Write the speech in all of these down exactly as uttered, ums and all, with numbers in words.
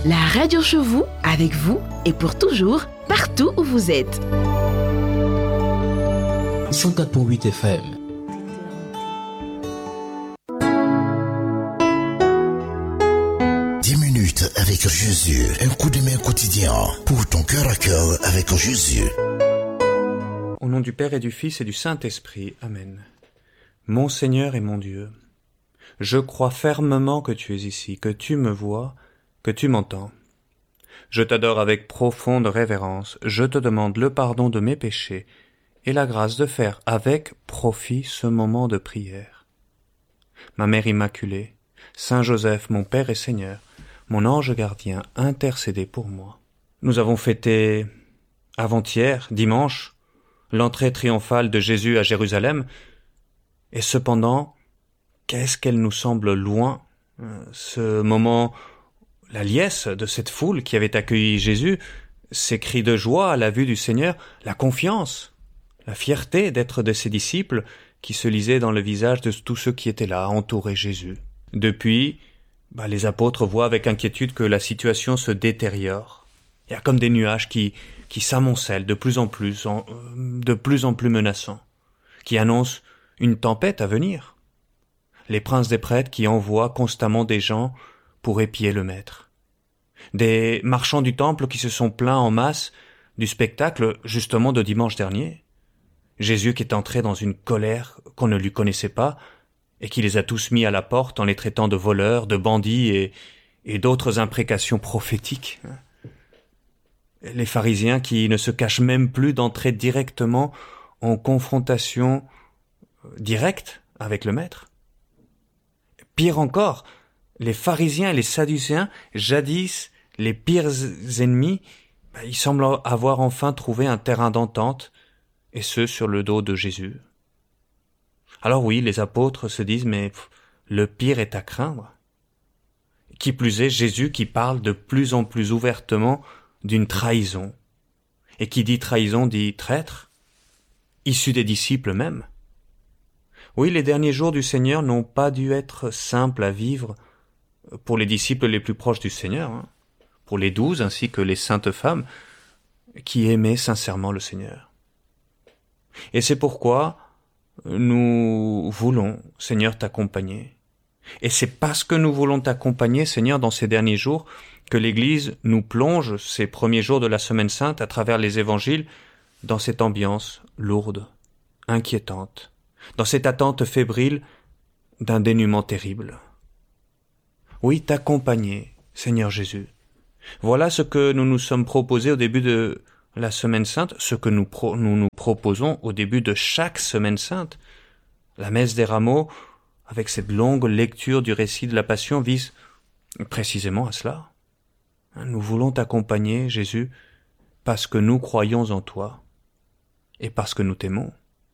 La radio chez vous, avec vous et pour toujours, partout où vous êtes. cent quatre virgule huit F M. dix minutes avec Jésus, un coup de main quotidien pour ton cœur à cœur avec Jésus. Au nom du Père et du Fils et du Saint-Esprit. Amen. Mon Seigneur et mon Dieu, je crois fermement que tu es ici, que tu me vois, que tu m'entends. Je t'adore avec profonde révérence, je te demande le pardon de mes péchés et la grâce de faire avec profit ce moment de prière. Ma Mère Immaculée, Saint Joseph, mon Père et Seigneur, mon ange gardien, intercédez pour moi. Nous avons fêté avant-hier, dimanche, l'entrée triomphale de Jésus à Jérusalem, et cependant, qu'est-ce qu'elle nous semble loin, ce moment, la liesse de cette foule qui avait accueilli Jésus, ces cris de joie à la vue du Seigneur, la confiance, la fierté d'être de ses disciples qui se lisaient dans le visage de tous ceux qui étaient là, à entourer Jésus. Depuis, bah, les apôtres voient avec inquiétude que la situation se détériore. Il y a comme des nuages qui, qui s'amoncellent de plus en plus, en, de plus en plus menaçants, qui annoncent une tempête à venir. Les princes des prêtres qui envoient constamment des gens pour épier le maître. Des marchands du temple qui se sont plaints en masse du spectacle justement de dimanche dernier. Jésus qui est entré dans une colère qu'on ne lui connaissait pas et qui les a tous mis à la porte en les traitant de voleurs, de bandits et, et d'autres imprécations prophétiques. Les pharisiens qui ne se cachent même plus d'entrer directement en confrontation directe avec le maître. Pire encore, les pharisiens et les sadducéens, jadis les pires ennemis, ben, ils semblent avoir enfin trouvé un terrain d'entente, et ce sur le dos de Jésus. Alors oui, les apôtres se disent, mais pff, le pire est à craindre. Qui plus est, Jésus qui parle de plus en plus ouvertement d'une trahison. Et qui dit trahison dit traître, issu des disciples même. Oui, les derniers jours du Seigneur n'ont pas dû être simples à vivre pour les disciples les plus proches du Seigneur, hein, pour les douze ainsi que les saintes femmes qui aimaient sincèrement le Seigneur. Et c'est pourquoi nous voulons, Seigneur, t'accompagner. Et c'est parce que nous voulons t'accompagner, Seigneur, dans ces derniers jours, que l'Église nous plonge ces premiers jours de la Semaine Sainte à travers les évangiles dans cette ambiance lourde, inquiétante, dans cette attente fébrile d'un dénûment terrible. Oui, t'accompagner, Seigneur Jésus. Voilà ce que nous nous sommes proposés au début de la Semaine Sainte, ce que nous pro- nous, nous proposons au début de chaque Semaine Sainte. La messe des rameaux, avec cette longue lecture du récit de la Passion, vise précisément à cela. Nous voulons t'accompagner, Jésus, parce que nous croyons en toi et parce que nous t'aimons.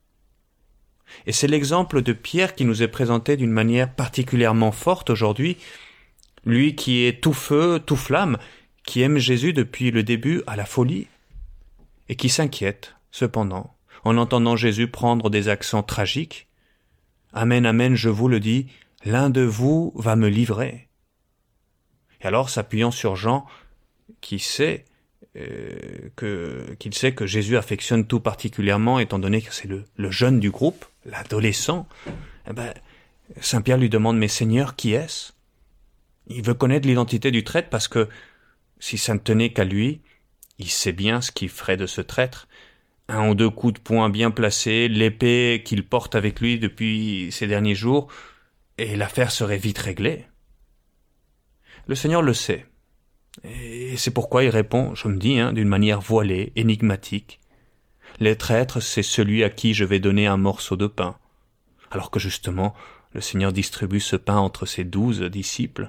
Et c'est l'exemple de Pierre qui nous est présenté d'une manière particulièrement forte aujourd'hui, lui qui est tout feu, tout flamme, qui aime Jésus depuis le début à la folie, et qui s'inquiète, cependant, en entendant Jésus prendre des accents tragiques. Amen, amen, je vous le dis, l'un de vous va me livrer. Et alors, s'appuyant sur Jean, qui sait euh, que, qu'il sait que Jésus affectionne tout particulièrement, étant donné que c'est le, le jeune du groupe, l'adolescent, eh ben, Saint Pierre lui demande, mais Seigneur, qui est-ce? Il veut connaître l'identité du traître parce que, si ça ne tenait qu'à lui, il sait bien ce qu'il ferait de ce traître. Un ou deux coups de poing bien placés, l'épée qu'il porte avec lui depuis ces derniers jours, et l'affaire serait vite réglée. Le Seigneur le sait. Et c'est pourquoi il répond, je me dis, hein, d'une manière voilée, énigmatique. Le traître, c'est celui à qui je vais donner un morceau de pain. Alors que justement, le Seigneur distribue ce pain entre ses douze disciples.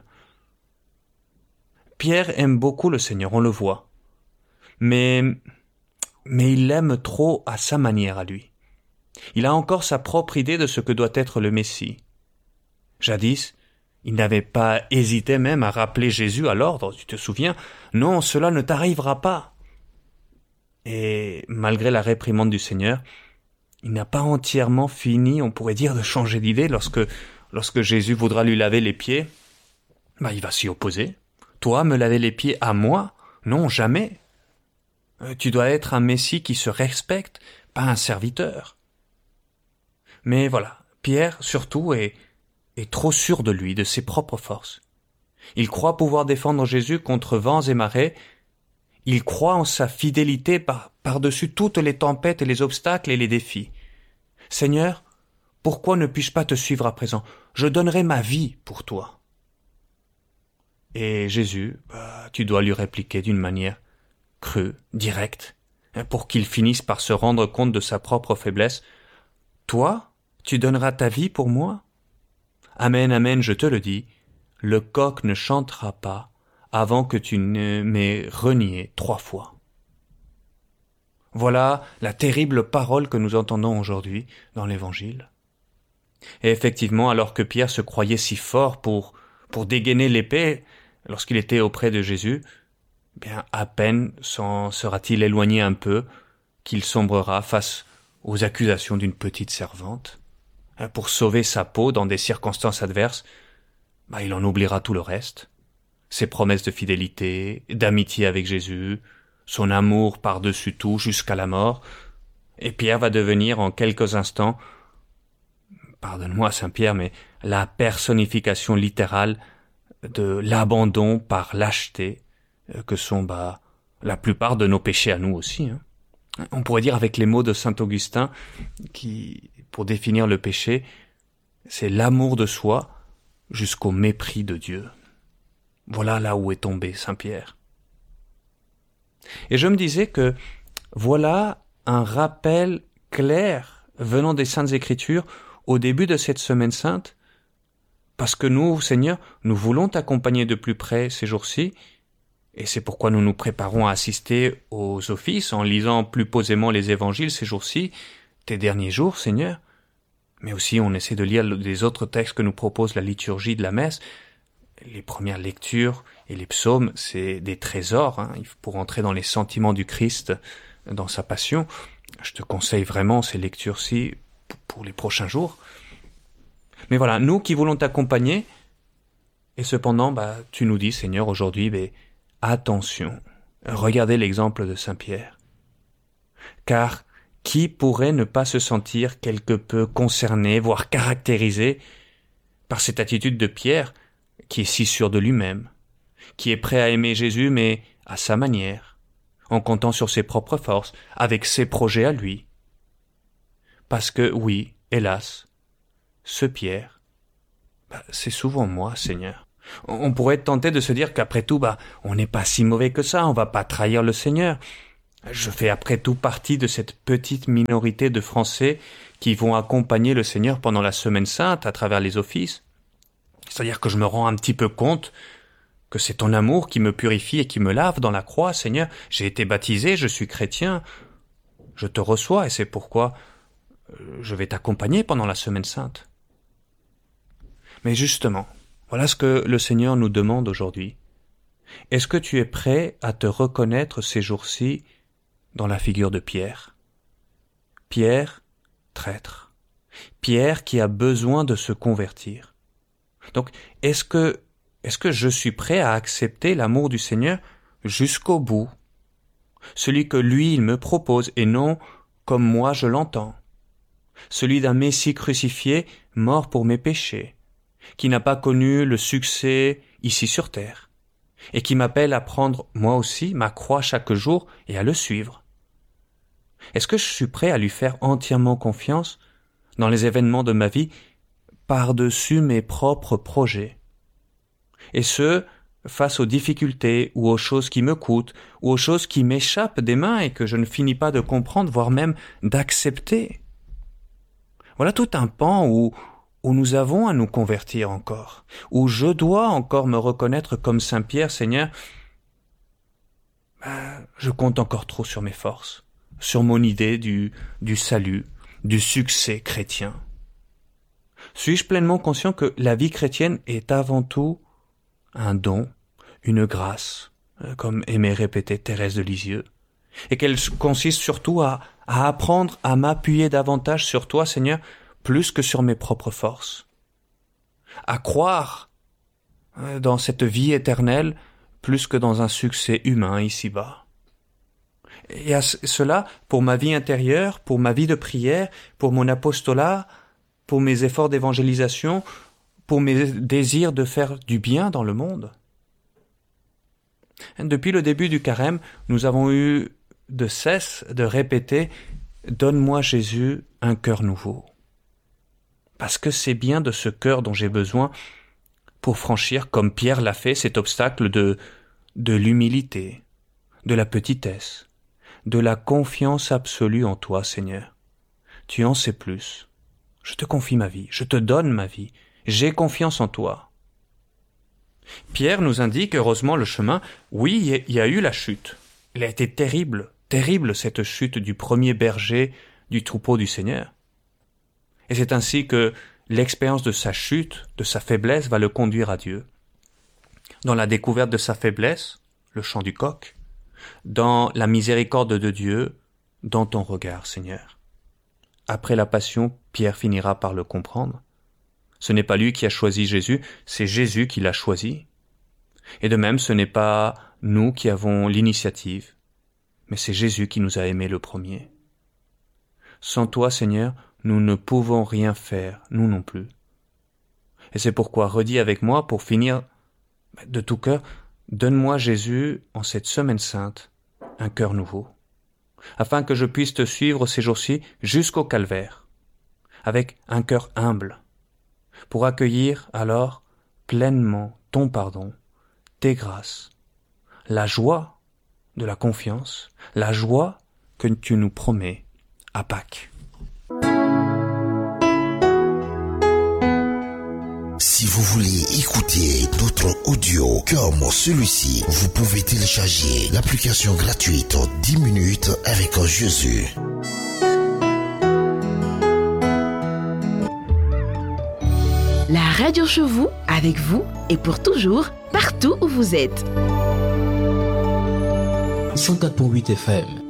Pierre aime beaucoup le Seigneur, on le voit. Mais, mais il l'aime trop à sa manière à lui. Il a encore sa propre idée de ce que doit être le Messie. Jadis, il n'avait pas hésité même à rappeler Jésus à l'ordre, tu te souviens? Non, cela ne t'arrivera pas. Et malgré la réprimande du Seigneur, il n'a pas entièrement fini, on pourrait dire, de changer d'idée lorsque, lorsque Jésus voudra lui laver les pieds. Bah, il va s'y opposer, Toi, me laver les pieds à moi? Non, jamais. Tu dois être un Messie qui se respecte, pas un serviteur. Mais voilà, Pierre, surtout, est, est trop sûr de lui, de ses propres forces. Il croit pouvoir défendre Jésus contre vents et marées. Il croit en sa fidélité par, par-dessus toutes les tempêtes et les obstacles et les défis. Seigneur, pourquoi ne puis-je pas te suivre à présent? Je donnerai ma vie pour toi. Et Jésus, bah, tu dois lui répliquer d'une manière crue, directe, pour qu'il finisse par se rendre compte de sa propre faiblesse. Toi, tu donneras ta vie pour moi? Amen, amen, je te le dis, le coq ne chantera pas avant que tu ne m'aies renié trois fois. Voilà la terrible parole que nous entendons aujourd'hui dans l'Évangile. Et effectivement, alors que Pierre se croyait si fort pour, pour dégainer l'épée lorsqu'il était auprès de Jésus, bien à peine s'en sera-t-il éloigné un peu qu'il sombrera face aux accusations d'une petite servante. Pour sauver sa peau dans des circonstances adverses, bah, il en oubliera tout le reste. Ses promesses de fidélité, d'amitié avec Jésus, son amour par-dessus tout jusqu'à la mort, et Pierre va devenir en quelques instants, pardonne-moi Saint-Pierre, mais la personnification littérale de l'abandon par lâcheté que sont bah, la plupart de nos péchés à nous aussi. Hein. On pourrait dire avec les mots de saint Augustin, qui, pour définir le péché, c'est l'amour de soi jusqu'au mépris de Dieu. Voilà là où est tombé saint Pierre. Et je me disais que voilà un rappel clair venant des Saintes Écritures au début de cette semaine sainte, parce que nous, Seigneur, nous voulons t'accompagner de plus près ces jours-ci, et c'est pourquoi nous nous préparons à assister aux offices en lisant plus posément les évangiles ces jours-ci, tes derniers jours, Seigneur. Mais aussi on essaie de lire les autres textes que nous propose la liturgie de la messe. Les premières lectures et les psaumes, c'est des trésors, hein, pour entrer dans les sentiments du Christ, dans sa passion. Je te conseille vraiment ces lectures-ci pour les prochains jours. Mais voilà, nous qui voulons t'accompagner, et cependant, bah, tu nous dis, Seigneur, aujourd'hui, bah, attention, regardez l'exemple de saint Pierre. Car qui pourrait ne pas se sentir quelque peu concerné, voire caractérisé par cette attitude de Pierre, qui est si sûr de lui-même, qui est prêt à aimer Jésus, mais à sa manière, en comptant sur ses propres forces, avec ses projets à lui. Parce que, oui, hélas, ce Pierre, bah, c'est souvent moi, Seigneur. On pourrait être tenté de se dire qu'après tout, bah, on n'est pas si mauvais que ça, on va pas trahir le Seigneur. Je fais après tout partie de cette petite minorité de Français qui vont accompagner le Seigneur pendant la Semaine Sainte à travers les offices. C'est-à-dire que je me rends un petit peu compte que c'est ton amour qui me purifie et qui me lave dans la croix, Seigneur. J'ai été baptisé, je suis chrétien. Je te reçois et c'est pourquoi je vais t'accompagner pendant la Semaine Sainte. Mais justement, voilà ce que le Seigneur nous demande aujourd'hui. Est-ce que tu es prêt à te reconnaître ces jours-ci dans la figure de Pierre? Pierre, traître. Pierre qui a besoin de se convertir. Donc, est-ce que, est-ce que je suis prêt à accepter l'amour du Seigneur jusqu'au bout? Celui que lui, il me propose, et non comme moi je l'entends. Celui d'un Messie crucifié, mort pour mes péchés, qui n'a pas connu le succès ici sur terre, et qui m'appelle à prendre, moi aussi, ma croix chaque jour et à le suivre. Est-ce que je suis prêt à lui faire entièrement confiance dans les événements de ma vie, par-dessus mes propres projets? Et ce, face aux difficultés ou aux choses qui me coûtent, ou aux choses qui m'échappent des mains et que je ne finis pas de comprendre, voire même d'accepter. Voilà tout un pan où, où nous avons à nous convertir encore, où je dois encore me reconnaître comme saint Pierre, Seigneur, ben, je compte encore trop sur mes forces, sur mon idée du, du salut, du succès chrétien. Suis-je pleinement conscient que la vie chrétienne est avant tout un don, une grâce, comme aimait répéter Thérèse de Lisieux, et qu'elle consiste surtout à, à apprendre à m'appuyer davantage sur toi, Seigneur, plus que sur mes propres forces, à croire dans cette vie éternelle plus que dans un succès humain ici-bas. Et à cela, pour ma vie intérieure, pour ma vie de prière, pour mon apostolat, pour mes efforts d'évangélisation, pour mes désirs de faire du bien dans le monde. Depuis le début du carême, nous avons eu de cesse de répéter « Donne-moi Jésus un cœur nouveau ». Parce que c'est bien de ce cœur dont j'ai besoin pour franchir, comme Pierre l'a fait, cet obstacle de, de l'humilité, de la petitesse, de la confiance absolue en toi, Seigneur. Tu en sais plus. Je te confie ma vie, je te donne ma vie, j'ai confiance en toi. Pierre nous indique heureusement le chemin. Oui, il y a eu la chute. Elle a été terrible, terrible cette chute du premier berger du troupeau du Seigneur. Et c'est ainsi que l'expérience de sa chute, de sa faiblesse, va le conduire à Dieu. Dans la découverte de sa faiblesse, le chant du coq, dans la miséricorde de Dieu, dans ton regard, Seigneur. Après la passion, Pierre finira par le comprendre. Ce n'est pas lui qui a choisi Jésus, c'est Jésus qui l'a choisi. Et de même, ce n'est pas nous qui avons l'initiative, mais c'est Jésus qui nous a aimés le premier. Sans toi, Seigneur, nous ne pouvons rien faire, nous non plus. Et c'est pourquoi, redis avec moi, pour finir de tout cœur, donne-moi, Jésus, en cette semaine sainte, un cœur nouveau, afin que je puisse te suivre ces jours-ci jusqu'au calvaire, avec un cœur humble, pour accueillir alors pleinement ton pardon, tes grâces, la joie de la confiance, la joie que tu nous promets à Pâques. Si vous voulez écouter d'autres audios comme celui-ci, vous pouvez télécharger l'application gratuite dix minutes avec Jésus. La radio chez vous, avec vous et pour toujours, partout où vous êtes. cent quatre virgule huit F M